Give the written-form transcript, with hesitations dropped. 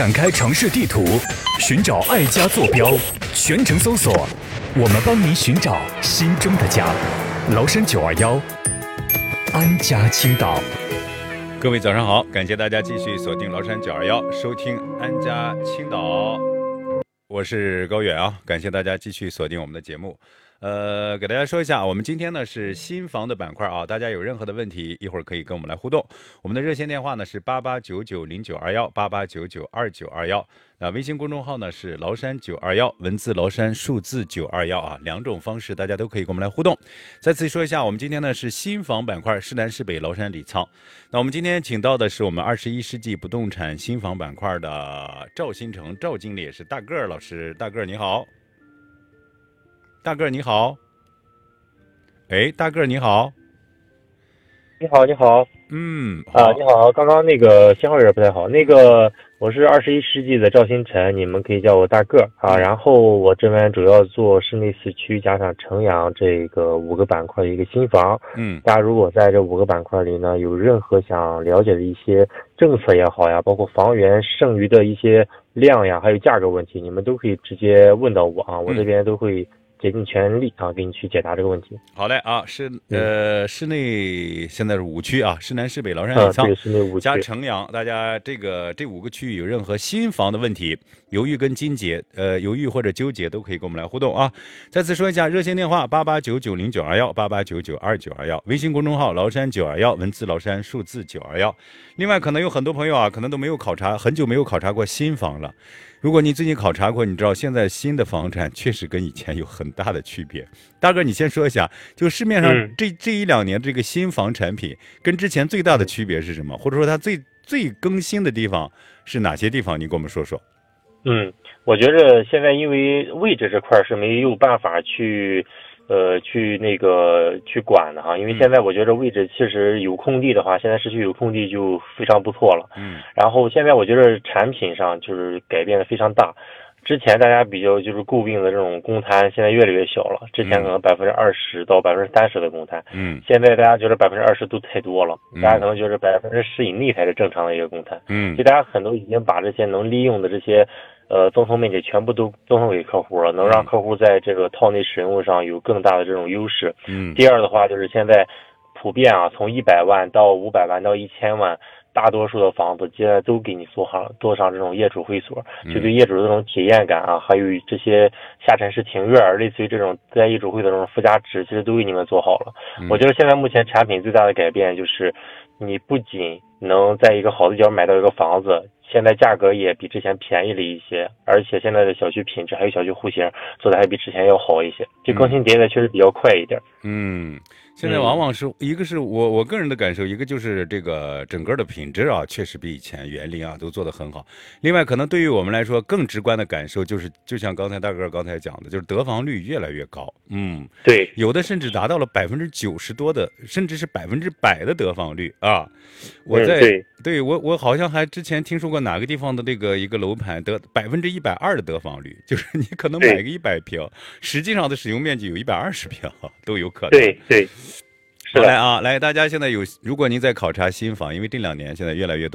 展开城市地图，寻找爱家坐标，全程搜索，我们帮您寻找心中的家。崂山921，安家青岛。 各位早上好，感谢大家继续锁定崂山921，收听安家青岛。我是高远啊，感谢大家继续锁定我们的节目。给大家说一下，我们今天呢是新房的板块啊，大家有任何的问题，一会儿可以跟我们来互动。我们的热线电话呢是88990921，88992921。微信公众号呢是崂山921，文字崂山，数字921啊，两种方式大家都可以跟我们来互动。再次说一下，我们今天呢是新房板块，是南是北，崂山李沧。那我们今天请到的是我们21世纪不动产新房板块的赵新成赵经理，也是大个儿老师。大个儿你好。大个儿你好，哎，大个儿你好， 你好，你好，你好，刚刚那个信号有点不太好。我是21世纪的赵新成，你们可以叫我大个儿啊。然后我这边主要做室内4区加上城阳这个5个板块的一个新房。大家如果在这5个板块里呢，有任何想了解的一些政策也好呀，包括房源剩余的一些量呀，还有价格问题，你们都可以直接问到我啊，我这边都会竭尽全力啊，给你去解答这个问题。 好嘞啊，室内现在是5区啊，是南是北，崂山李沧， 对，室内5区加城阳，大家这5个区域有任何新房的问题，犹豫跟纠结，犹豫或者纠结都可以跟我们来互动啊。再次说一下，热线电话88990921，88992921，微信公众号崂山921，文字崂山，数字921。另外，可能有很多朋友啊，可能都没有考察，很久没有考察过新房了。如果你最近考察过，你知道现在新的房产确实跟以前有很大的区别。大哥，你先说一下，就市面上这1-2年这个新房产品跟之前最大的区别是什么？或者说它最更新的地方是哪些地方？你跟我们说说。 我觉着现在因为位置这块是没有办法去管的哈，因为现在我觉得位置其实有空地的话，现在市区有空地就非常不错了。然后现在我觉得产品上就是改变的非常大。之前大家比较就是诟病的这种公摊，现在越来越小了。之前可能20%到30%的公摊，现在大家觉得20%都太多了，大家可能觉得10%以内才是正常的一个公摊。就大家很多已经把这些能利用的这些赠送面积全部都赠送给客户了，能让客户在这个套内使用上有更大的这种优势。第二的话就是现在普遍啊，从100万到500万到1000万。大多数的房子现在都给你做上这种业主会所，就对业主的这种体验感啊，还有这些下沉式庭院，类似于这种在业主会的这种附加值，其实都给你们做好了。我觉得现在目前产品最大的改变就是，你不仅能在一个好的角买到一个房子，现在价格也比之前便宜了一些，而且现在的小区品质还有小区户型做的还比之前要好一些，就更新迭代确实比较快一点。 现在往往是一个是我个人的感受，一个就是这个整个的品质啊，确实比以前园林啊都做得很好。另外，可能对于我们来说更直观的感受就是，就像刚才大哥刚才讲的，就是得房率越来越高。 对， 有的甚至达到了90%多的，甚至是100%的得房率啊。我好像还之前听说过哪个地方的一个楼盘得120%的得房率，就是你可能买个100平，实际上的使用面积有120平都有可能。 对。 来，大家现在如果您在考察新房，因为这2年现在越来越多